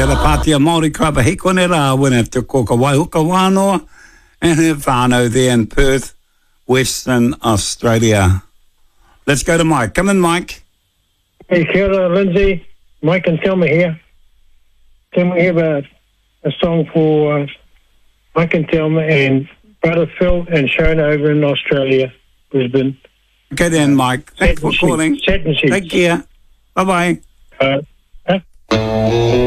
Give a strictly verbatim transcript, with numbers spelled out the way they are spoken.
kia ra Pātia Māori Club, he kone rā wina te ko ka Waihuka wānoa, and her whānau there in Perth, Western Australia. Let's go to Mike. Come in, Mike. Hey, kia ora, Lindsay. Mike and Thelma here. Can we have a, a song for uh, Mike and Thelma and brother Phil and Shona over in Australia, Brisbane? Okay then, Mike. Thanks for calling. Set and sheets. Take care. Bye-bye. Uh, huh?